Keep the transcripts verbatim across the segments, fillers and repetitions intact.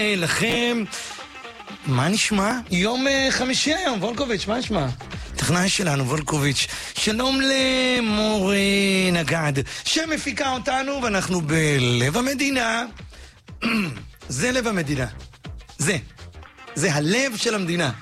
לכם, מה נשמע? יום חמישי היום, וולקוביץ', מה נשמע? טכנאי שלנו, וולקוביץ'. שלום למור נגד, שמפיקה אותנו, ואנחנו בלב המדינה. זה לב המדינה. זה. זה הלב של המדינה.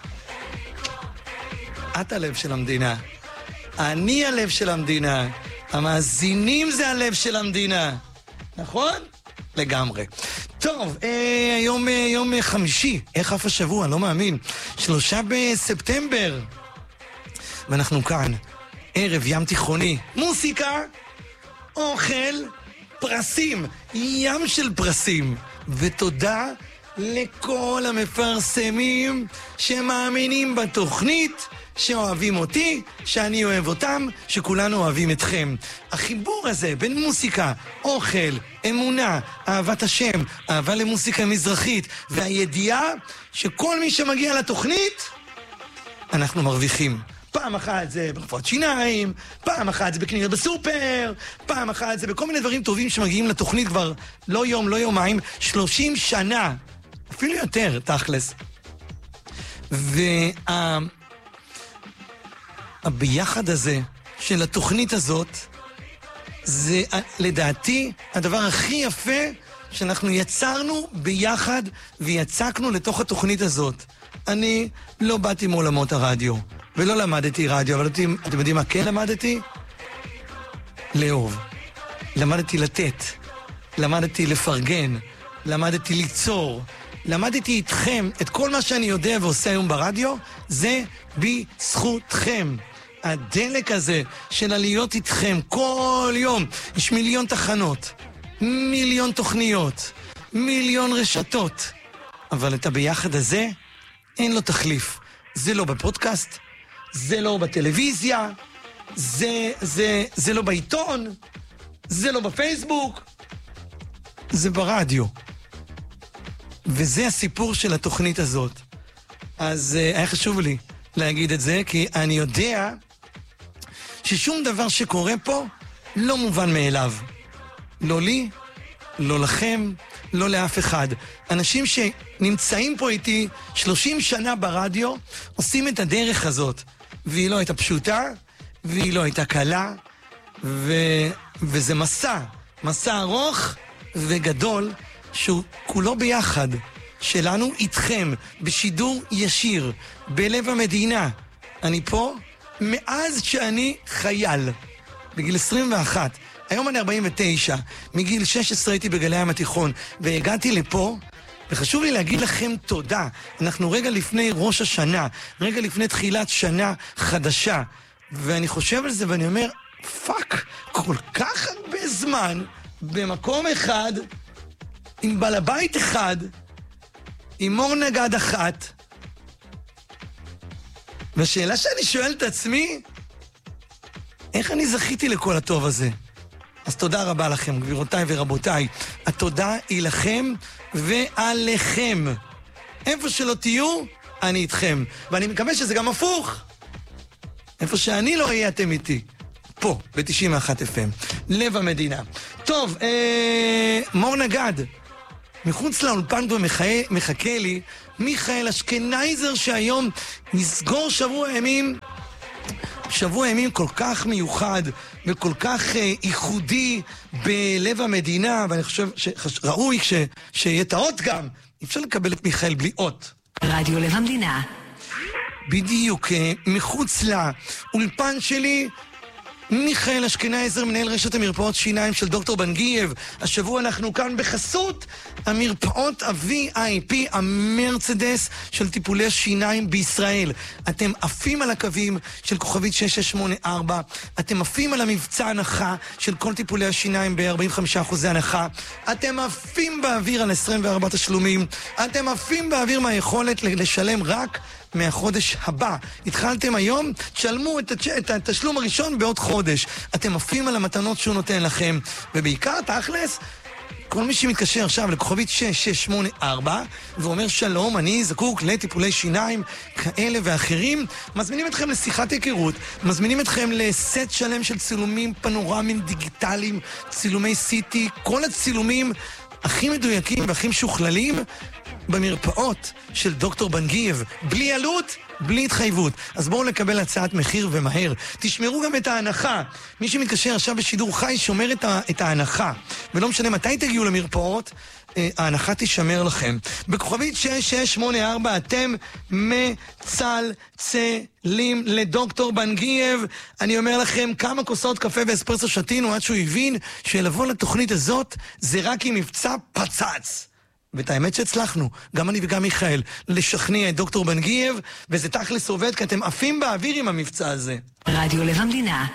את הלב של המדינה. אני הלב של המדינה. המאזינים זה הלב של המדינה. נכון? לגמרי. טוב, אה, היום, אה, יום חמישי, איך אף השבוע, לא מאמין. שלושה בספטמבר. ואנחנו כאן, ערב ים תיכוני. מוסיקה, אוכל, פרסים, ים של פרסים. ותודה לכל המפרסמים שמאמינים בתוכנית, שאוהבים אותי, שאני אוהב אותם, שכולנו אוהבים אתכם. החיבור הזה בין מוסיקה, אוכל, אמונה, אהבת השם, אהבה למוסיקה מזרחית, והידיעה שכל מי שמגיע לתוכנית, אנחנו מרוויחים. פעם אחת זה ברפואת שיניים, פעם אחת זה בקניות בסופר, פעם אחת זה בכל מיני דברים טובים שמגיעים לתוכנית כבר לא יום, לא יומיים, שלושים שנה, אפילו יותר, תכלס. וה... הביחד הזה של התוכנית הזאת, זה לדעתי הדבר הכי יפה שאנחנו יצרנו ביחד ויצקנו לתוך התוכנית הזאת. אני לא באתי מעולמות הרדיו, ולא למדתי רדיו, אבל אתם, אתם יודעים מה כן למדתי? לאהוב. למדתי לתת. למדתי לפרגן. למדתי ליצור. למדתי איתכם את כל מה שאני יודע ועושה היום ברדיו, זה בזכותכם. הדלק הזה של להיות איתכם כל יום. יש מיליון תחנות, מיליון תוכניות, מיליון רשתות. אבל את הביחד הזה אין לו תחליף. זה לא בפודקאסט, זה לא בטלוויזיה, זה, זה, זה לא בעיתון, זה לא בפייסבוק, זה ברדיו. וזה הסיפור של התוכנית הזאת. אז uh, היה חשוב לי להגיד את זה, כי אני יודע ששום דבר שקורה פה לא מובן מאליו. לא לי, לא לכם, לא לאף אחד. אנשים שנמצאים פה איתי שלושים שנה ברדיו, עושים את הדרך הזאת. והיא לא הייתה פשוטה, והיא לא הייתה קלה, ו... וזה מסע, מסע ארוך וגדול, שהוא כולו ביחד, שלנו איתכם, בשידור ישיר, בלב המדינה. אני פה מאז שאני חייל, בגיל עשרים ואחת. היום אני ארבעים ותשע, מגיל שש עשרה הייתי בגלי הים התיכון, והגעתי לפה, וחשוב לי להגיד לכם תודה. אנחנו רגע לפני ראש השנה, רגע לפני תחילת שנה חדשה, ואני חושב על זה ואני אומר, פאק, כל כך הרבה זמן, במקום אחד, עם בעל הבית אחד, עם מור נגד אחת. והשאלה שאני שואל את עצמי, איך אני זכיתי לכל הטוב הזה? אז תודה רבה לכם, גבירותיי ורבותיי. התודה היא לכם ועליכם. איפה שלא תהיו, אני איתכם. ואני מקווה שזה גם הפוך. איפה שאני לא אהיה, אתם איתי. פה, ב-תשעים ואחת אף אם. לב המדינה. טוב, אה, מור נגד. מחוץ לאולפן פה מחכה לי מיכאל אשכנייזר, שהיום נסגור שבוע ימים, שבוע ימים כל כך מיוחד וכל כך אה, ייחודי בלב המדינה, ואני חושב שראוי ש, שיהיה תאות גם. אי אפשר לקבל את מיכאל בלי אות. רדיו לב המדינה. בדיוק, אה, מחוץ לאולפן שלי, מיכאל אשכנייזר, מנהל רשת המרפאות שיניים של דוקטור בנגייב. השבוע אנחנו כאן בחסות המרפאות ה-וי איי פי, המרצדס של טיפולי שיניים בישראל. אתם עפים על הקווים של כוכבית שש שש שמונה ארבע, אתם עפים על המבצע הנחה של כל טיפולי השיניים ב-ארבעים וחמישה אחוז הנחה, אתם עפים באוויר על עשרים וארבעה תשלומים, אתם עפים באוויר מהיכולת לשלם רק מהחודש הבא. התחלתם היום, תשלמו את, התש... את התשלום הראשון בעוד חודש. אתם עפים על המתנות שהוא נותן לכם. ובעיקר, תכלס, כל מי שמתקשר עכשיו לכוכבית שש שש שמונה ארבע ואומר שלום, אני זקוק לטיפולי שיניים כאלה ואחרים, מזמינים אתכם לשיחת היכרות, מזמינים אתכם לסט שלם של צילומים פנורמיים דיגיטליים, צילומי סיטי, כל הצילומים הכי מדויקים והכי משוכללים במרפאות של דוקטור בנגייב, בלי עלות, בלי התחייבות. אז בואו לקבל הצעת מחיר ומהר. תשמרו גם את ההנחה. מי שמתקשר עכשיו בשידור חי שומר את, ה- את ההנחה. ולא משנה מתי תגיעו למרפאות, אה, ההנחה תשמר לכם. בכוכבית שש שש שמונה ארבע אתם מצלצלים לדוקטור בנגייב. אני אומר לכם, כמה כוסות קפה ואספרסו שתינו עד שהוא הבין שלבוא לתוכנית הזאת זה רק עם מבצע פצץ. ואת האמת שהצלחנו, גם אני וגם מיכאל, לשכנע את דוקטור בנגייב, וזה תכלס עובד, כי אתם עפים באוויר עם המבצע הזה. רדיו לב המדינה.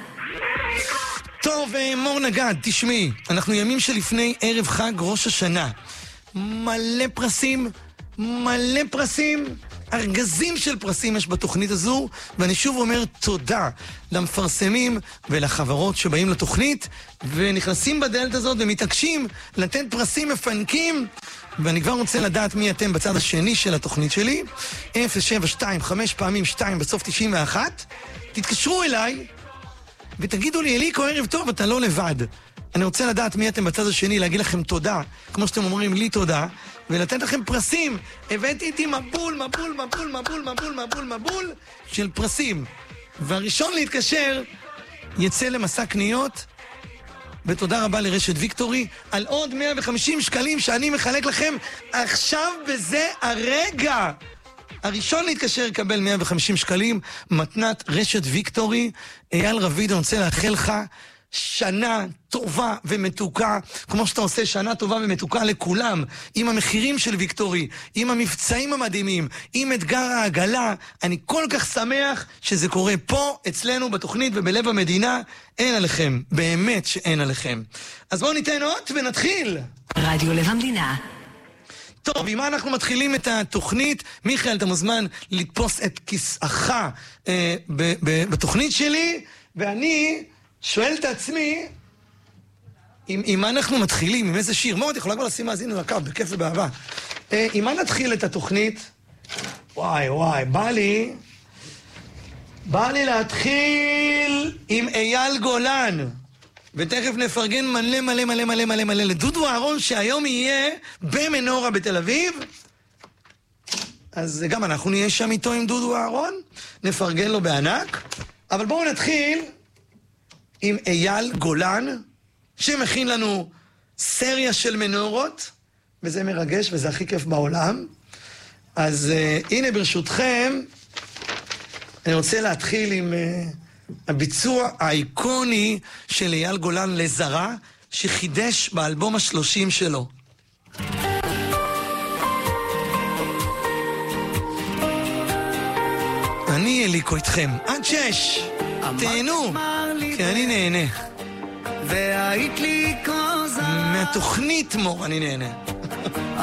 טוב, מור נגד, תשמעי, אנחנו ימים שלפני ערב חג ראש השנה. מלא פרסים, מלא פרסים, ארגזים של פרסים יש בתוכנית הזו, ואני שוב אומר תודה למפרסמים ולחברות שבאים לתוכנית, ונכנסים בדלת הזאת ומתעקשים לתת פרסים מפנקים, ואני כבר רוצה לדעת מי אתם בצד השני של התוכנית שלי. אפס שבע שתיים חמש פעמים שתיים בסוף תשעים ואחת. תתקשרו אליי ותגידו לי, אליקו, ערב טוב, אתה לא לבד. אני רוצה לדעת מי אתם בצד השני, להגיד לכם תודה, כמו שאתם אומרים לי תודה, ולתת לכם פרסים. הבאתי איתי מבול, מבול, מבול, מבול, מבול, מבול, מבול של פרסים. והראשון להתקשר יצא למסע קניות, ותודה רבה לרשת ויקטורי על עוד מאה וחמישים שקלים שאני מחלק לכם עכשיו בזה הרגע. הראשון להתקשר יקבל מאה וחמישים שקלים, מתנת רשת ויקטורי. אייל רביד, אני רוצה לאחל לך שנה טובה ומתוקה, כמו שאתה עושה שנה טובה ומתוקה לכולם, עם המחירים של ויקטורי, עם המבצעים המדהימים, עם אתגר העגלה. אני כל כך שמח שזה קורה פה, אצלנו בתוכנית ובלב המדינה. אין עליכם, באמת שאין עליכם. אז בואו ניתן עוד ונתחיל. רדיו לב המדינה. טוב, עם מה אנחנו מתחילים את התוכנית? מיכאל, אתה מוזמן לתפוס את כיסאך אה, ב- ב- בתוכנית שלי, ואני שואל את עצמי, עם, עם מה אנחנו מתחילים? עם איזה שיר? מאוד, יכולה כבר לשים מאזינו לקו, בכיף ובאהבה. אה, עם מה נתחיל את התוכנית? וואי, וואי, בא לי... בא לי להתחיל עם אייל גולן. ותכף נפרגן מלא מלא מלא מלא מלא מלא לדודו אהרון, שהיום יהיה במנורה בתל אביב. אז גם אנחנו נהיה שם איתו עם דודו אהרון, נפרגן לו בענק. אבל בואו נתחיל עם אייל גולן, שמכין לנו סריה של מנורות, וזה מרגש וזה הכי כיף בעולם. אז uh, הנה ברשותכם, אני רוצה להתחיל עם... Uh, הביצוע האיקוני של אייל גולן לזרה, שחידש באלבום השלושים שלו. אני אליקו איתכם, עד שש. תהנו, כי אני נהנה. מהתוכנית מור, אני נהנה.